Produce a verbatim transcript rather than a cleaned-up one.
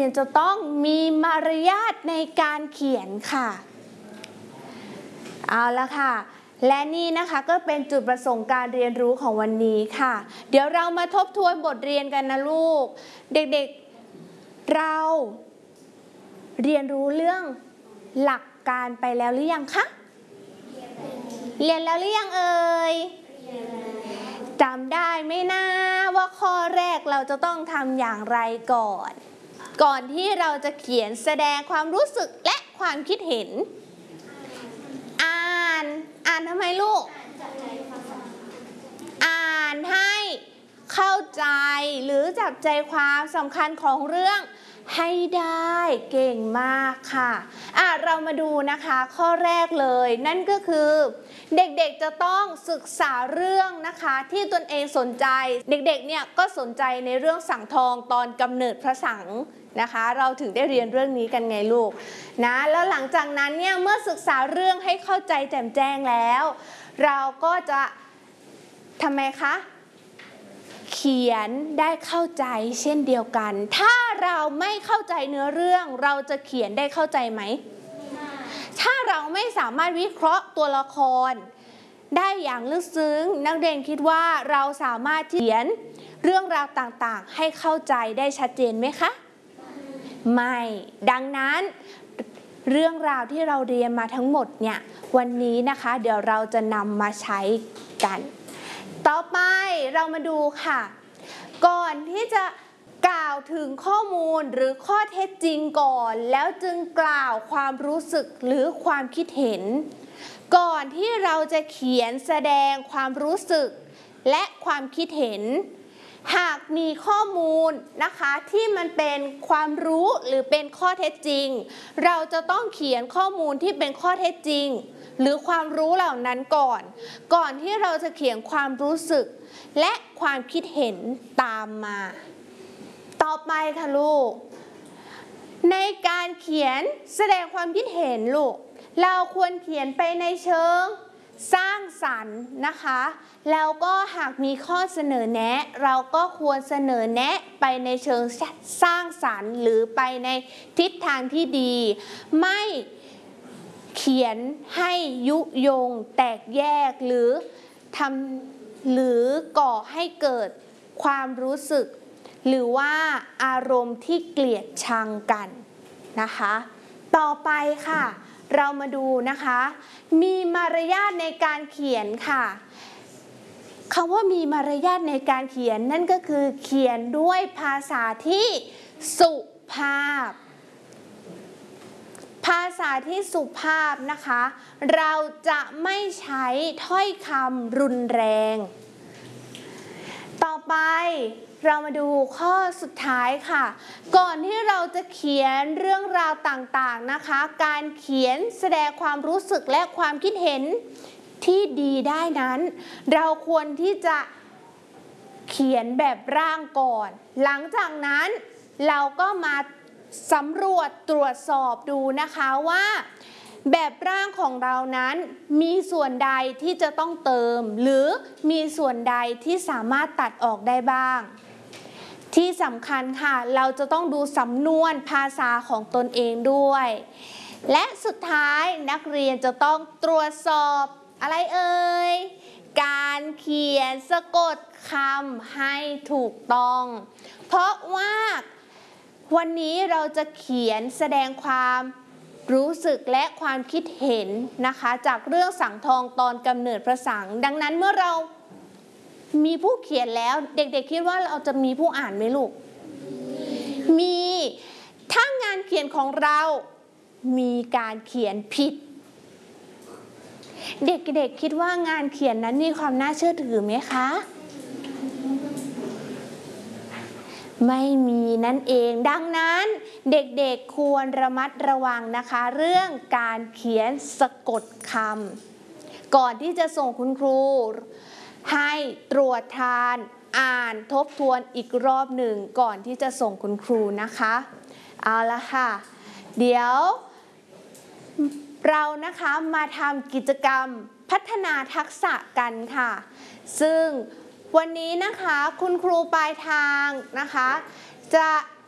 นจะต้องมีมารยาทในการเขียนค่ะเอาละค่ะและนี่นะคะก็เป็นจุดประสงค์การเรียนรู้ของวันนี้ค่ะเดี๋ยวเรามาทบทวนบทเรียนกันนะลูกเด็กๆเราเรียนรู้เรื่องหลักการไปแล้วหรือยังคะเรียนแล้วหรือยังเอ่ยจำได้ไหมนะว่าข้อแรกเราจะต้องทำอย่างไรก่อนก่อนที่เราจะเขียนแสดงความรู้สึกและความคิดเห็นอ่านอ่านทำไมลูกอ่านให้เข้าใจหรือจับใจความสำคัญของเรื่องให้ได้เก่งมากค่ะอ่ะเรามาดูนะคะข้อแรกเลยนั่นก็คือเด็กๆจะต้องศึกษาเรื่องนะคะที่ตนเองสนใจเด็กๆเนี่ยก็สนใจในเรื่องสังทองตอนกำเนิดพระสังนะคะเราถึงได้เรียนเรื่องนี้กันไงลูกนะแล้วหลังจากนั้นเนี่ยเมื่อศึกษาเรื่องให้เข้าใจแจ่มแจ้งแล้วเราก็จะทำไมคะเขียนได้เข้าใจเช่นเดียวกันถ้าเราไม่เข้าใจเนื้อเรื่องเราจะเขียนได้เข้าใจไหมถ้าเราไม่สามารถวิเคราะห์ตัวละครได้อย่างลึกซึ้งนักเรียนคิดว่าเราสามารถเขียนเรื่องราวต่างๆให้เข้าใจได้ชัดเจนไหมคะไม่ดังนั้นเรื่องราวที่เราเรียนมาทั้งหมดเนี่ยวันนี้นะคะเดี๋ยวเราจะนำมาใช้กันต่อไปเรามาดูค่ะก่อนที่จะกล่าวถึงข้อมูลหรือข้อเท็จจริงก่อนแล้วจึงกล่าวความรู้สึกหรือความคิดเห็นก่อนที่เราจะเขียนแสดงความรู้สึกและความคิดเห็นหากมีข้อมูลนะคะที่มันเป็นความรู้หรือเป็นข้อเท็จจริงเราจะต้องเขียนข้อมูลที่เป็นข้อเท็จจริงหรือความรู้เหล่านั้นก่อนก่อนที่เราจะเขียนความรู้สึกและความคิดเห็นตามมาต่อไปค่ะลูกในการเขียนแสดงความคิดเห็นลูกเราควรเขียนไปในเชิงสร้างสรรค์นะคะแล้วก็หากมีข้อเสนอแนะเราก็ควรเสนอแนะไปในเชิงสร้างสรรค์หรือไปในทิศทางที่ดีไม่เขียนให้ยุยงแตกแยกหรือทำหรือก่อให้เกิดความรู้สึกหรือว่าอารมณ์ที่เกลียดชังกันนะคะต่อไปค่ะเรามาดูนะคะมีมารยาทในการเขียนค่ะคำว่ามีมารยาทในการเขียนนั่นก็คือเขียนด้วยภาษาที่สุภาพภาษาที่สุภาพนะคะเราจะไม่ใช้ถ้อยคำรุนแรงต่อไปเรามาดูข้อสุดท้ายค่ะก่อนที่เราจะเขียนเรื่องราวต่างๆนะคะการเขียนแสดงความรู้สึกและความคิดเห็นที่ดีได้นั้นเราควรที่จะเขียนแบบร่างก่อนหลังจากนั้นเราก็มาสำรวจตรวจสอบดูนะคะว่าแบบร่างของเรานั้นมีส่วนใดที่จะต้องเติมหรือมีส่วนใดที่สามารถตัดออกได้บ้างที่สำคัญค่ะเราจะต้องดูสำนวนภาษาของตนเองด้วยและสุดท้ายนักเรียนจะต้องตรวจสอบอะไรเอ่ยการเขียนสะกดคำให้ถูกต้องเพราะว่าวันนี้เราจะเขียนแสดงความรู้สึกและความคิดเห็นนะคะจากเรื่องสังทองตอนกำเนิดพระสังดังนั้นเมื่อเรามีผู้เขียนแล้วเด็กๆคิดว่าเราจะมีผู้อ่านไหมลูกมีถ้างานเขียนของเรามีการเขียนผิดเด็กๆคิดว่างานเขียนนั้นมีความน่าเชื่อถือไหมคะไม่มีนั่นเองดังนั้นเด็กๆควรระมัดระวังนะคะเรื่องการเขียนสะกดคำก่อนที่จะส่งคุณครูให้ตรวจทานอ่านทบทวนอีกรอบหนึ่งก่อนที่จะส่งคุณครูนะคะเอาละค่ะเดี๋ยวเรานะคะมาทำกิจกรรมพัฒนาทักษะกันค่ะซึ่งวันนี้นะคะคุณครูปลายทางนะคะจะ